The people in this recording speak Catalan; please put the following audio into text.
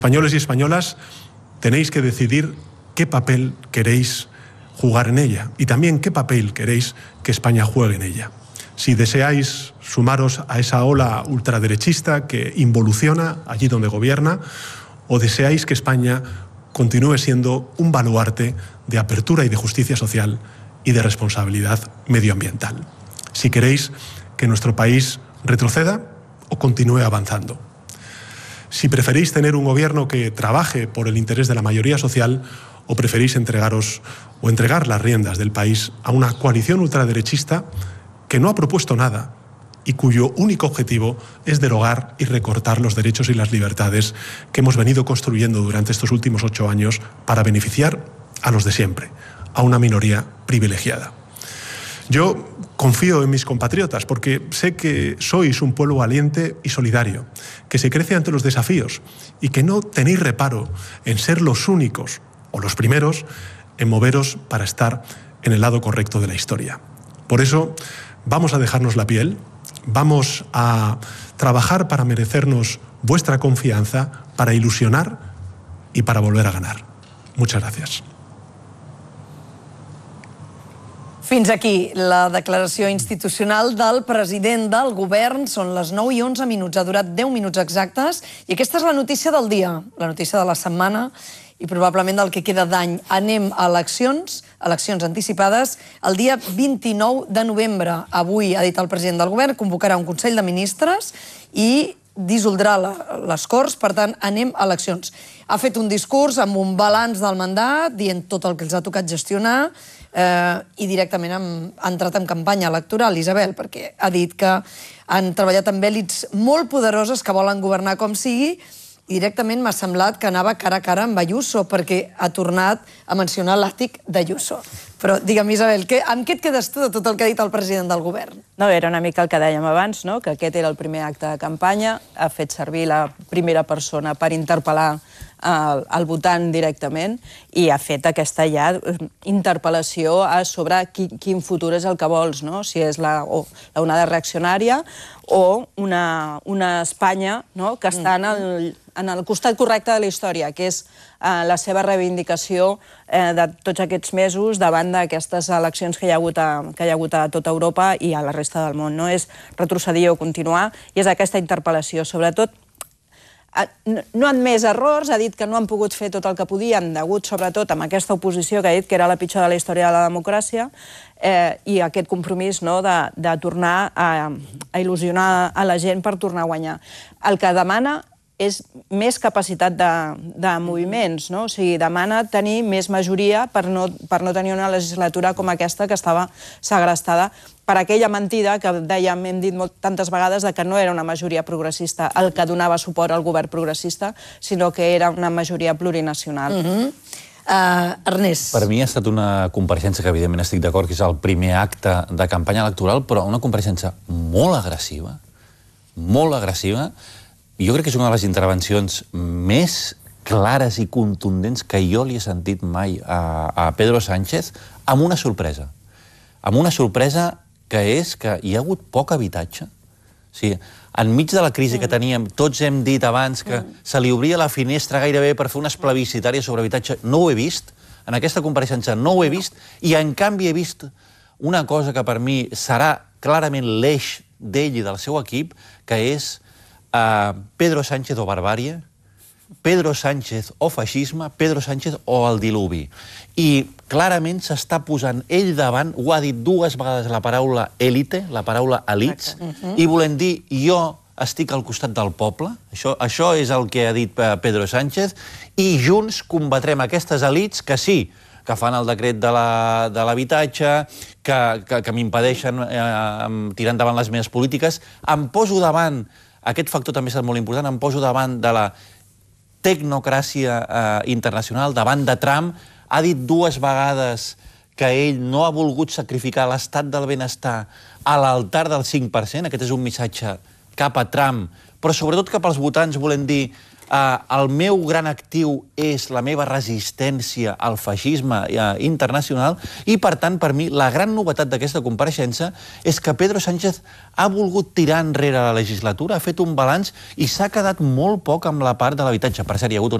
Españoles y españolas, tenéis que decidir qué papel queréis jugar en ella y también qué papel queréis que España juegue en ella. Si deseáis sumaros a esa ola ultraderechista que involuciona allí donde gobierna, o deseáis que España continúe siendo un baluarte de apertura y de justicia social y de responsabilidad medioambiental. Si queréis que nuestro país retroceda o continúe avanzando. Si preferís tener un gobierno que trabaje por el interés de la mayoría social o preferís entregar las riendas del país a una coalición ultraderechista que no ha propuesto nada y cuyo único objetivo es derogar y recortar los derechos y las libertades que hemos venido construyendo durante estos últimos 8 años para beneficiar a los de siempre, a una minoría privilegiada. Yo confío en mis compatriotas porque sé que sois un pueblo valiente y solidario, que se crece ante los desafíos y que no tenéis reparo en ser los únicos o los primeros en moveros para estar en el lado correcto de la historia. Por eso vamos a dejarnos la piel, vamos a trabajar para merecernos vuestra confianza, para ilusionar y para volver a ganar. Muchas gracias. Fins aquí la declaració institucional del president del govern. Són les 9:11, ha durat 10 minuts exactes. I aquesta és la notícia del dia, la notícia de la setmana i probablement del que queda d'any. Anem a eleccions anticipades, el dia 29 de novembre. Avui, ha dit el president del govern, convocarà un Consell de Ministres i dissoldrà les Corts, per tant, anem a eleccions. Ha fet un discurs amb un balanç del mandat, dient tot el que els ha tocat gestionar, i directament ha entrat en campanya electoral, Isabel, perquè ha dit que han treballat amb èlits molt poderoses que volen governar com sigui, i directament m'ha semblat que anava cara a cara amb Ayuso, perquè ha tornat a mencionar l'àtic d'Ayuso. Però digue'm, Isabel, amb què et quedes tu de tot el que ha dit el president del govern? No, era una mica el que dèiem abans, que aquest era el primer acte de campanya, ha fet servir la primera persona per interpel·lar el votant directament i ha fet aquesta ja interpel·lació sobre quin futur és el que vols, si és l'onada reaccionària o una Espanya que està en el costat correcte de la història, que és la seva reivindicació de tots aquests mesos davant d'aquestes eleccions que hi ha hagut a tota Europa i a la resta del món. No és retrocedir o continuar, i és aquesta interpel·lació. Sobretot, no han admès errors, ha dit que no han pogut fer tot el que podien, degut sobretot amb aquesta oposició que ha dit que era la pitjor de la història de la democràcia, i aquest compromís de tornar a il·lusionar a la gent per tornar a guanyar. El que demana és més capacitat de moviments, o sigui, demana tenir més majoria per no tenir una legislatura com aquesta que estava segrestada per aquella mentida que dèiem, hem dit tantes vegades, que no era una majoria progressista el que donava suport al govern progressista, sinó que era una majoria plurinacional. Ernest. Per mi ha estat una compareixença que evidentment estic d'acord que és el primer acte de campanya electoral, però una compareixença molt agressiva, jo crec que és una de les intervencions més clares i contundents que jo li he sentit mai a Pedro Sánchez, amb una sorpresa. Amb una sorpresa que és que hi ha hagut poc habitatge. O sigui, enmig de la crisi que teníem, tots hem dit abans que se li obria la finestra gairebé per fer unes plebiscitàries sobre habitatge. No ho he vist, en aquesta compareixença no ho he vist, i en canvi he vist una cosa que per mi serà clarament l'eix d'ell i del seu equip, que és Pedro Sánchez o barbàrie, Pedro Sánchez o feixisme, Pedro Sánchez o el diluvi. I clarament s'està posant ell davant, ho ha dit 2 vegades la paraula élite, la paraula elits, i volent dir jo estic al costat del poble, això és el que ha dit Pedro Sánchez, i junts combatrem aquestes elits que sí, que fan el decret de l'habitatge, que m'impedeixen tirar endavant les meves polítiques, em poso davant, aquest factor també ha estat molt important, em poso davant de la tecnocràcia internacional, davant de Trump. Ha dit 2 vegades que ell no ha volgut sacrificar l'estat del benestar a l'altar del 5%, aquest és un missatge cap a Trump, però sobretot cap als votants volent dir el meu gran actiu és la meva resistència al feixisme internacional i, per tant, per mi, la gran novetat d'aquesta compareixença és que Pedro Sánchez ha volgut tirar enrere la legislatura, ha fet un balanç i s'ha quedat molt poc amb la part de l'habitatge. Per cert, hi ha hagut